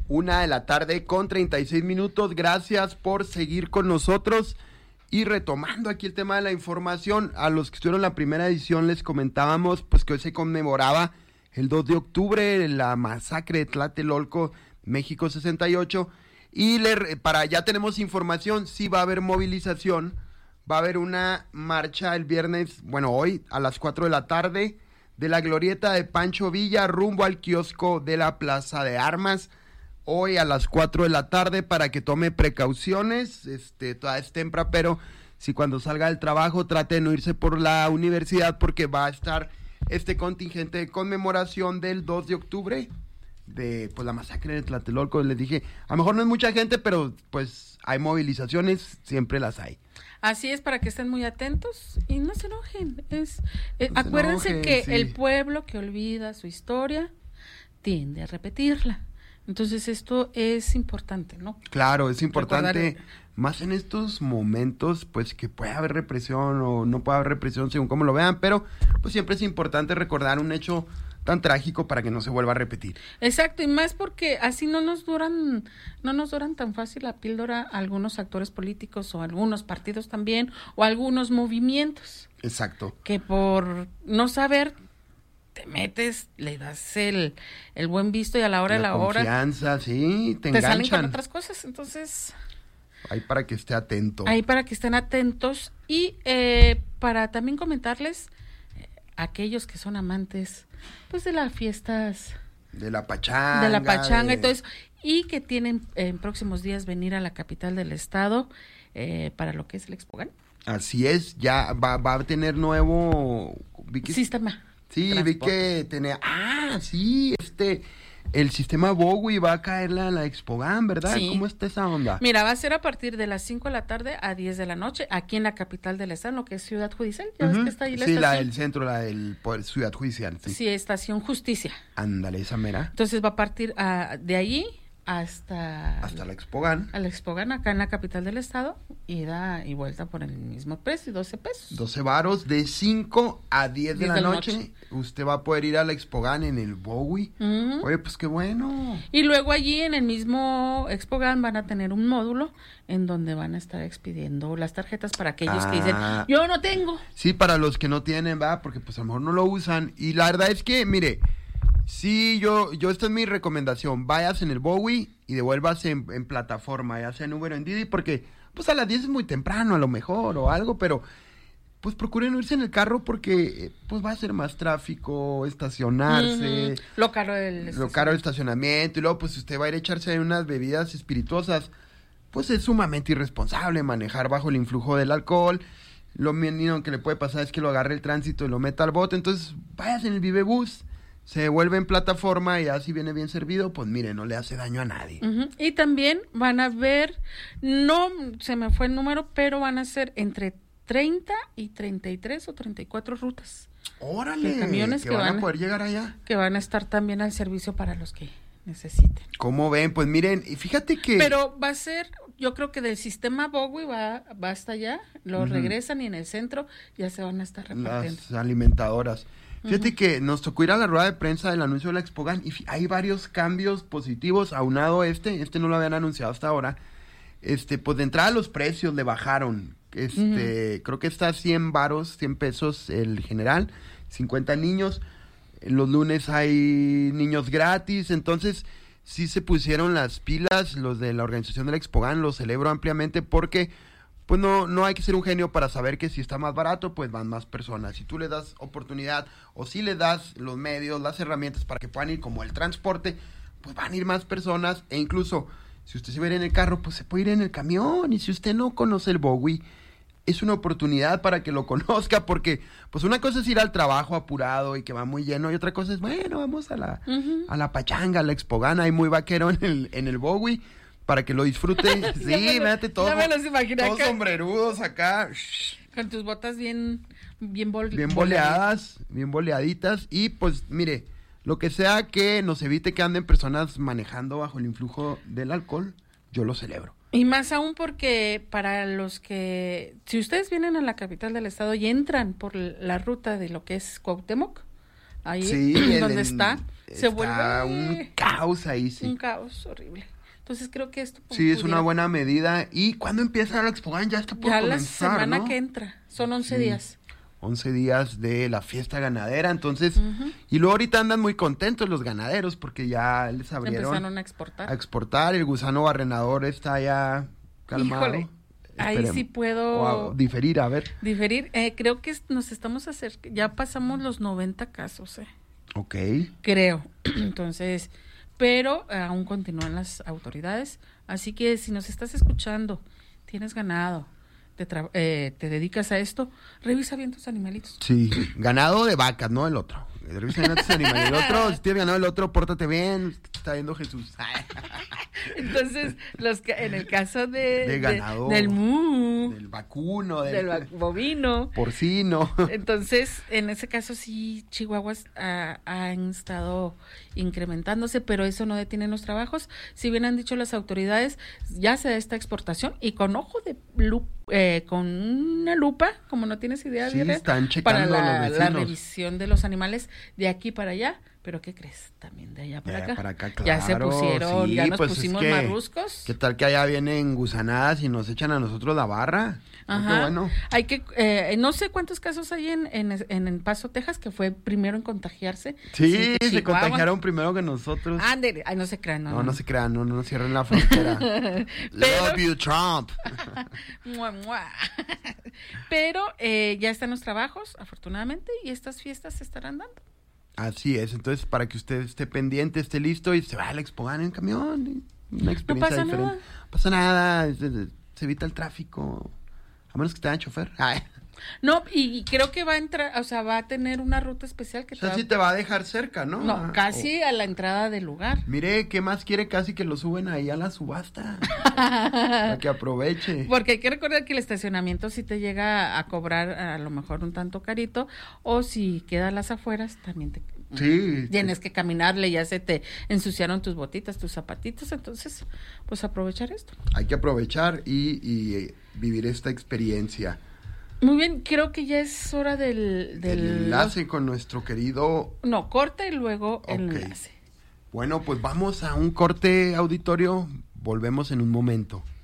1:36 p.m. Gracias por seguir con nosotros. Y retomando aquí el tema de la información, a los que estuvieron en la primera edición les comentábamos pues que hoy se conmemoraba el 2 de octubre, la masacre de Tlatelolco, México 68. Y ya tenemos información, sí va a haber movilización, va a haber una marcha el viernes, hoy a las 4 de la tarde, de la glorieta de Pancho Villa rumbo al kiosco de la Plaza de Armas. Hoy a las 4 de la tarde para que tome precauciones, todavía es temprano, pero si cuando salga del trabajo trate de no irse por la universidad porque va a estar este contingente de conmemoración del 2 de octubre de la masacre de Tlatelolco. Les dije, a lo mejor no es mucha gente, pero pues hay movilizaciones, siempre las hay. Así es, para que estén muy atentos y no se enojen. Acuérdense que sí. El pueblo que olvida su historia tiende a repetirla. Entonces esto es importante, ¿no? Claro, es importante, más en estos momentos, pues que puede haber represión o no puede haber represión según como lo vean, pero pues siempre es importante recordar un hecho tan trágico para que no se vuelva a repetir. Exacto, y más porque así no nos duran tan fácil la píldora algunos actores políticos o algunos partidos también, o algunos movimientos. Exacto. Que por no saber te metes, le das el buen visto y a la hora de la hora confianza, sí, te enganchan. Salen con otras cosas, entonces ahí para que esté atento. Ahí para que estén atentos y para también comentarles aquellos que son amantes pues de las fiestas de la pachanga y todo eso, y que tienen en próximos días venir a la capital del estado para lo que es el Expogan. Así es, ya va a tener nuevo sistema. Sí, transporte. Vi que tenía, el sistema Bowie va a caer a la Expogan, ¿verdad? Sí. ¿Cómo está esa onda? Mira, va a ser a partir de las 5 de la tarde a 10 de la noche, aquí en la capital del estado, lo que es Ciudad Judicial. ¿Ya ves que está ahí la estación? Sí, la del centro, la del Ciudad Judicial. Sí, Estación Justicia. Ándale, esa mera. Entonces va a partir de allí hasta la Expogan. A la Expogan, acá en la capital del estado, ida y vuelta por el mismo precio, 12 pesos. 12 varos, de 5 a 10 de la noche. Usted va a poder ir a la Expogan en el Bowie. Oye, pues qué bueno. Y luego allí en el mismo Expogan van a tener un módulo en donde van a estar expidiendo las tarjetas para aquellos que dicen, yo no tengo. Sí, para los que no tienen, va, porque pues a lo mejor no lo usan. Y la verdad es que, mire, sí, yo esta es mi recomendación, vayas en el Bowie y devuélvase en plataforma, ya sea en Uber o en Didi, porque pues a las 10 es muy temprano a lo mejor o algo, pero pues procuren no irse en el carro porque pues va a ser más tráfico, estacionarse, lo caro del estacionamiento, y luego pues usted va a ir a echarse ahí unas bebidas espirituosas, pues es sumamente irresponsable manejar bajo el influjo del alcohol. Lo mínimo que le puede pasar es que lo agarre el tránsito y lo meta al bote, entonces vayas en el Vivebus, se devuelve en plataforma y así viene bien servido, pues mire, no le hace daño a nadie. Y también van a ver, no se me fue el número, pero van a ser entre 30 y 33 o 34 rutas. ¡Órale! De camiones que van a poder llegar allá. Que van a estar también al servicio para los que necesiten. ¿Cómo ven? Pues miren, y fíjate que... Pero va a ser, yo creo que del sistema Bowie va hasta allá, lo regresan y en el centro ya se van a estar repartiendo. Las alimentadoras. Fíjate que nos tocó ir a la rueda de prensa del anuncio de la Expogan y hay varios cambios positivos, aunado este no lo habían anunciado hasta ahora. Pues de entrada los precios le bajaron. Creo que está a 100 pesos el general, 50 niños. Los lunes hay niños gratis, entonces sí se pusieron las pilas los de la organización de la Expogan, lo celebro ampliamente porque pues no hay que ser un genio para saber que si está más barato, pues van más personas. Si tú le das oportunidad o si le das los medios, las herramientas para que puedan ir, como el transporte, pues van a ir más personas. E incluso, si usted se va a ir en el carro, pues se puede ir en el camión. Y si usted no conoce el Bowie, es una oportunidad para que lo conozca, porque pues una cosa es ir al trabajo apurado y que va muy lleno, y otra cosa es, vamos a la pachanga, a la Expogan, hay muy vaquero en el Bowie, para que lo disfruten. Sí, véate todo. Ya me los imaginé todos acá, sombrerudos acá. con tus botas bien boleadas, bien boleaditas. Y pues mire, lo que sea que nos evite que anden personas manejando bajo el influjo del alcohol, yo lo celebro. Y más aún porque para los que, si ustedes vienen a la capital del estado y entran por la ruta de lo que es Cuauhtémoc, ahí sí, donde está, se vuelve un caos ahí, sí. Un caos horrible. Entonces creo que esto... Sí, es una buena medida. ¿Y cuándo empieza la Expogan? Ya está por ya comenzar, la semana ¿no? que entra, son 11 días. 11 días de la fiesta ganadera, entonces, y luego ahorita andan muy contentos los ganaderos porque ya les abrieron. Empezaron a exportar. A exportar, el gusano barrenador está ya calmado. Híjole, ahí sí puedo... O diferir, a ver. Diferir, creo que nos estamos acercando, ya pasamos los 90 casos, Ok. Creo, entonces, pero aún continúan las autoridades, así que si nos estás escuchando, tienes ganado, te dedicas a esto, revisa bien tus animalitos. Sí, ganado de vacas, no el otro. Revisa bien a tus animales. El otro, si tienes ganado el otro, pórtate bien, está viendo Jesús. Entonces, en el caso de ganado, del mu, del vacuno, del bovino, porcino. Entonces, en ese caso sí, Chihuahuas han estado incrementándose, pero eso no detiene los trabajos. Si bien han dicho las autoridades, ya se da esta exportación y con ojo de con una lupa, como no tienes idea, sí, están checando para la revisión de los animales de aquí para allá. ¿Pero qué crees? También de allá para acá. Claro, ya se pusieron, sí, ya nos pues pusimos marruscos. ¿Qué tal que allá vienen gusanadas y nos echan a nosotros la barra? Ajá. Qué bueno. Hay que, no sé cuántos casos hay en El Paso, Texas, que fue primero en contagiarse. Sí, se contagiaron primero que nosotros. Ándale, ay, no se crean. No se crean, no cierren la frontera. Love you, Trump. Mua, mua. Pero ya están los trabajos, afortunadamente, y estas fiestas se estarán dando. Así es, entonces para que usted esté pendiente, esté listo y se vaya a la Expogan en camión, una experiencia diferente. Nada. No pasa nada, se evita el tráfico, a menos que tenga chofer. Ay. No, y creo que va a entrar, o sea, va a tener una ruta especial que sí te va a dejar cerca, ¿no? No, casi a la entrada del lugar. Mire, ¿qué más quiere? Casi que lo suben ahí a la subasta, para que aproveche. Porque hay que recordar que el estacionamiento sí te llega a cobrar a lo mejor un tanto carito, o si queda a las afueras, también tienes que caminarle, ya se te ensuciaron tus botitas, tus zapatitos, entonces, pues aprovechar esto. Hay que aprovechar y vivir esta experiencia. Muy bien, creo que ya es hora del enlace con nuestro querido... No, corte y luego el enlace. Bueno, pues vamos a un corte, auditorio. Volvemos en un momento.